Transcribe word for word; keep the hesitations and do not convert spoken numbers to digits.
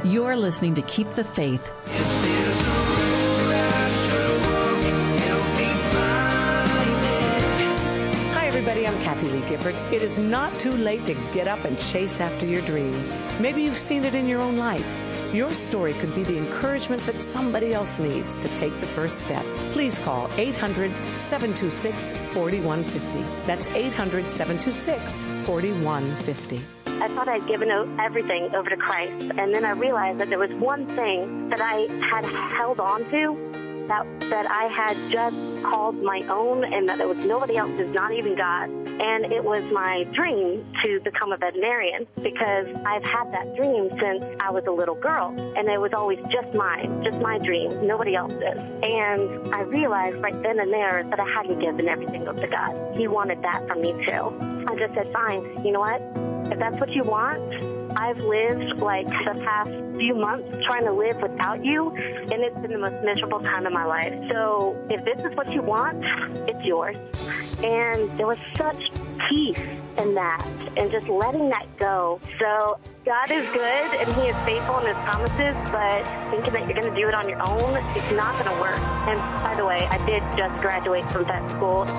You're listening to Keep the Faith. Hi, everybody. I'm Kathy Lee Gifford. It is not too late to get up and chase after your dream. Maybe you've seen it in your own life. Your story could be the encouragement that somebody else needs to take the first step. Please call eight hundred, seven two six, four one five zero. That's eight hundred, seven two six, four one five zero. I thought I'd given everything over to Christ, and then I realized that there was one thing that I had held on to, that that I had just called my own, and that there was nobody else's, not even God. And it was my dream to become a veterinarian, because I've had that dream since I was a little girl, and it was always just mine, just my dream, nobody else's. And I realized right then and there that I hadn't given everything up to God. He wanted that from me too. I just said, fine, you know what? If that's what you want, I've lived like the past few months trying to live without you, and it's been the most miserable time of my life. So if this is what you want, it's yours. And there was such peace in that, and just letting that go. So God is good, and He is faithful in His promises, but thinking that you're going to do it on your own, it's not going to work. And by the way, I did just graduate from vet school.